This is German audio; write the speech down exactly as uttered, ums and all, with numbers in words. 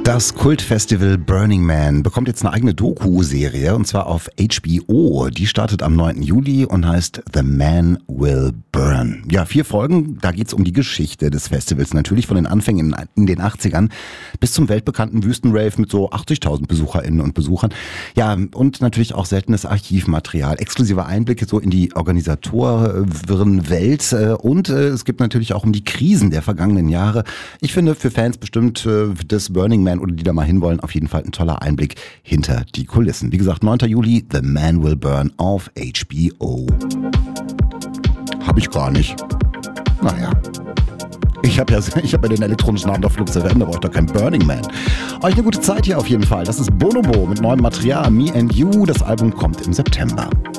Das Kultfestival Burning Man bekommt jetzt eine eigene Doku-Serie und zwar auf H B O. Die startet am neunten Juli und heißt The Man Will Burn. Ja, vier Folgen, da geht's um die Geschichte des Festivals. Natürlich von den Anfängen in, in den achtzigern bis zum weltbekannten Wüstenrave mit so achtzigtausend BesucherInnen und Besuchern. Ja, und natürlich auch seltenes Archivmaterial, exklusive Einblicke so in die Organisatorenwelt und äh, es gibt natürlich auch um die Krisen der vergangenen Jahre. Ich finde für Fans bestimmt äh, des Burning Man oder die da mal hinwollen, auf jeden Fall ein toller Einblick hinter die Kulissen. Wie gesagt, neunten Juli, The Man Will Burn auf H B O. Hab ich gar nicht. Naja. Ich habe ja, ich hab ja den elektronischen Namen der Flux erwähnt, aber auch da kein Burning Man. Euch eine gute Zeit hier auf jeden Fall. Das ist Bonobo mit neuem Material, Me and You. Das Album kommt im September.